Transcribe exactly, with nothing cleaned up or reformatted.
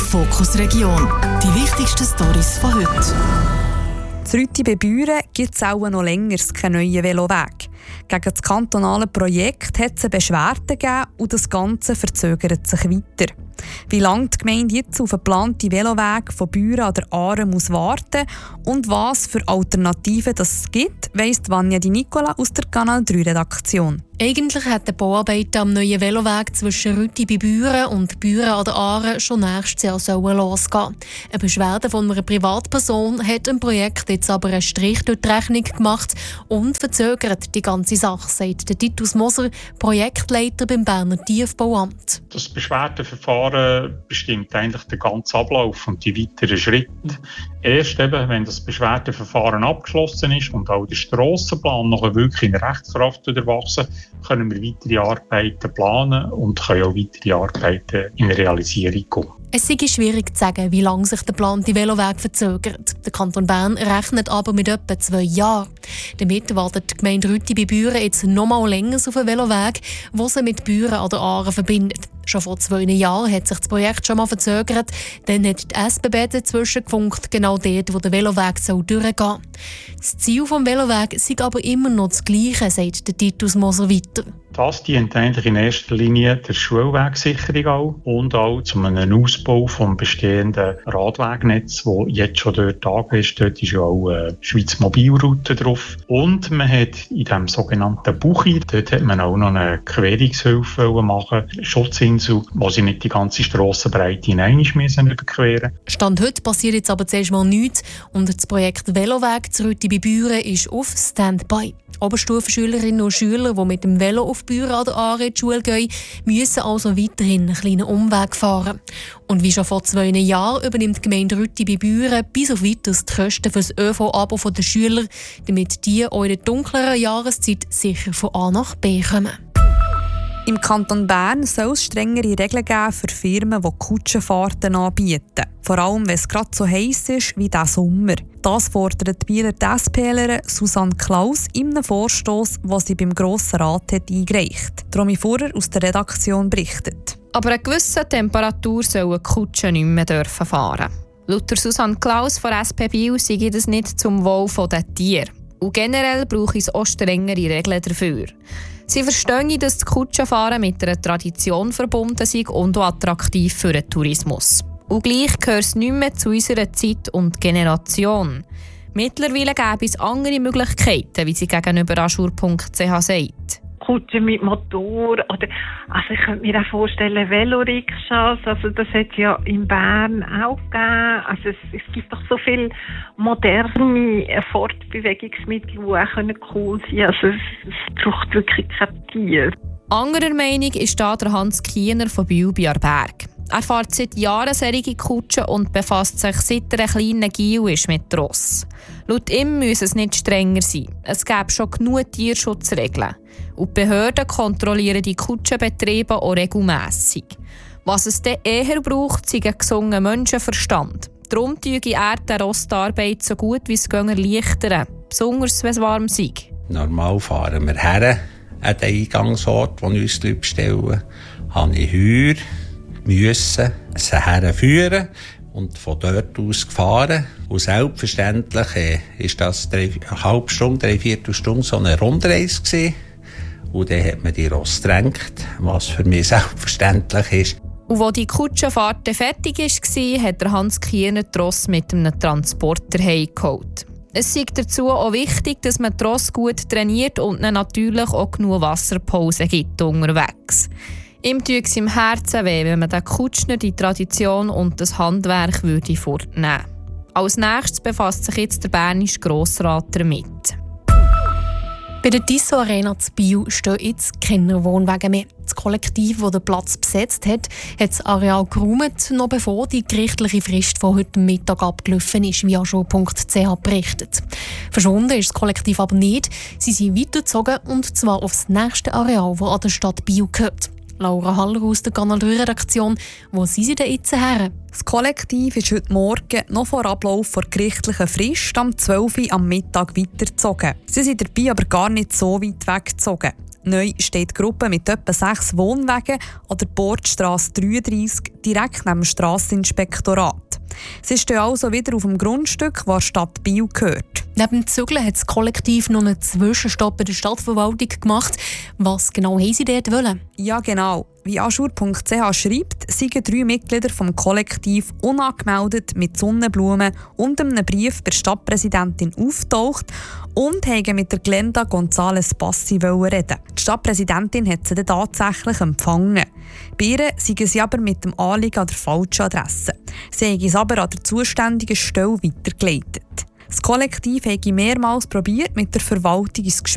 Fokus Region. Die wichtigsten Storys von heute. In Rütti bei Büren gibt es auch noch länger keinen neuen Veloweg. Gegen das kantonale Projekt hat es eine Beschwerde gegeben und das Ganze verzögert sich weiter. Wie lange die Gemeinde jetzt auf einen geplanten Veloweg von Büren an der Aare muss warten und was für Alternativen es gibt, weiss Vanja Di Nicola aus der Kanal drei Redaktion. Eigentlich hat die Bauarbeiten am neuen Veloweg zwischen Rütti bei Büren und Büren an der Aare schon nächstes Jahr sollen losgehen. Eine Beschwerde von einer Privatperson hat dem Projekt jetzt aber einen Strich durch die Rechnung gemacht und verzögert die ganze Sache, sagt der Titus Moser, Projektleiter beim Berner Tiefbauamt. Das Beschwerdeverfahren bestimmt eigentlich den ganzen Ablauf und die weiteren Schritte. Erst eben, wenn das Beschwerdeverfahren abgeschlossen ist und auch der Strassenplan noch wirklich in Rechtskraft erwachsen, können wir weitere Arbeiten planen und können auch weitere Arbeiten in Realisierung kommen. Es sei schwierig zu sagen, wie lange sich der geplante Veloweg verzögert. Der Kanton Bern rechnet aber mit etwa zwei Jahren. Damit wartet die Gemeinde Rütti bei Büren jetzt noch mal länger auf einen Veloweg, der sie mit Büren an der Aare verbindet. Schon vor zwei Jahren hat sich das Projekt schon mal verzögert. Dann hat die S B B dazwischen gefunkt, genau dort, wo der Veloweg soll durchgehen soll. Das Ziel des Velowegs sei aber immer noch das Gleiche, sagt der Titus Moser weiter. Das dient eigentlich in erster Linie der Schulwegsicherung auch und auch zu einem Ausbau des bestehenden Radwegnetzes, das jetzt schon dort angeht ist. Dort ist ja auch eine Schweiz Mobilroute drauf. Und man hat in dem sogenannten Buchi, dort hat man auch noch eine Querungshilfe machen, Schutzinsel, wo sie nicht die ganze Strassenbreite in einmal müssen überqueren. Stand heute passiert jetzt aber zuerst mal nichts und das Projekt Veloweg zu Rütti bei Büren ist auf Standby. Oberstufenschülerinnen und Schüler, die mit dem Velo auf Büren an der Aare in die Schule gehen, müssen also weiterhin einen kleinen Umweg fahren. Und wie schon vor zwei Jahren übernimmt die Gemeinde Rütti bei Büren bis auf weiteres die Kosten für das ÖV-Abo der Schüler, damit die auch in der dunkleren Jahreszeit sicher von A nach B kommen. Im Kanton Bern soll es strengere Regeln geben für Firmen, die Kutschenfahrten anbieten. Vor allem, wenn es gerade so heiß ist wie diesen Sommer. Das fordert die Bieler DSPlerin Susanne Klaus in einem Vorstoss, den sie beim Grossen Rat hat eingereicht hat. Romy Fuhrer aus der Redaktion berichtet. Aber eine gewisse Temperatur sollen Kutschen nicht mehr dürfen fahren. Laut Susanne Klaus von S P Biel sei das nicht zum Wohl der Tiere. Und generell brauche es auch strengere Regeln dafür. Sie verstehen, dass das Kutschenfahren mit einer Tradition verbunden ist und auch attraktiv für den Tourismus. Und gleich gehört es nicht mehr zu unserer Zeit und Generation. Mittlerweile gäbe es andere Möglichkeiten, wie sie gegenüber aschur punkt c h sagt. Kutschen mit Motor oder also ich könnte mir auch vorstellen Velorikschas, also das hat es ja in Bern auch gegeben. Also es, es gibt doch so viele moderne Fortbewegungsmittel, die auch cool sein können. Also es, es braucht wirklich kein Tier. Anderer Meinung ist da der Hans Kiener von Biel bei Arberg. Er fährt seit Jahren solche Kutschen und befasst sich seit er ein kleiner Gil ist mit Ross. Laut ihm müsse es nicht strenger sein. Es gäbe schon genug Tierschutzregeln. Und die Behörden kontrollieren die Kutschenbetriebe auch regelmässig. Was es dann eher braucht, ist ein gesunder Menschenverstand. Darum tue er der Rostarbeit so gut wie es gehen erleichtern, besonders wenn es warm sei. Normal fahren wir her an den Eingangsort, wo wir uns bestellen. Habe ich Heuer müssen sie herführen und von dort aus gefahren. Und selbstverständlich äh, ist das drei, eine halbe Stunde, dreiviertel Stunde so eine Rundreise gewesen. Und dann hat man die Ross getränkt, was für mich selbstverständlich ist. Und als die Kutschenfahrt fertig war, hat der Hans Kiener die Ross mit einem Transporter heimgeholt. Es ist dazu auch wichtig, dass man die Ross gut trainiert und ihnen natürlich auch genug Wasserpause gibt unterwegs. Ihm tut es im Herzen weh, wenn man den Kutschner die Tradition und das Handwerk würde fortnehmen. Als nächstes befasst sich jetzt der bernische Grossrat damit. Bei der Tissot Arena zu Biel stehen jetzt keine Wohnwagen mehr. Das Kollektiv, das den Platz besetzt hat, hat das Areal geräumt, noch bevor die gerichtliche Frist von heute Mittag abgelaufen ist, wie aschur punkt c h berichtet. Verschwunden ist das Kollektiv aber nicht. Sie sind weitergezogen und zwar aufs nächste Areal, das an der Stadt Biel gehört. Laura Haller aus der Kanal drei Redaktion. Wo sind Sie denn jetzt her? Das Kollektiv ist heute Morgen noch vor Ablauf der gerichtlichen Frist am zwölf Uhr am Mittag weitergezogen. Sie sind dabei aber gar nicht so weit weggezogen. Neu steht die Gruppe mit etwa sechs Wohnwagen an der Bordstrasse dreiunddreissig direkt neben dem Strasseninspektorat. Sie stehen also wieder auf dem Grundstück, das der Stadt Biel gehört. Neben dem Zügeln hat das Kollektiv noch einen Zwischenstopp bei der Stadtverwaltung gemacht. Was genau haben sie dort wollen? Ja, genau. Wie aschur punkt c h schreibt, seien drei Mitglieder vom Kollektiv unangemeldet mit Sonnenblumen und einem Brief bei der Stadtpräsidentin auftaucht und haben mit der Glenda González Bassi reden. Die Stadtpräsidentin hat sie dann tatsächlich empfangen. Bei ihr seien sie aber mit dem Anliegen an der falschen Adresse. Sie haben es aber an der zuständigen Stelle weitergeleitet. Das Kollektiv habe mehrmals probiert, mit der Verwaltung ins Gespräch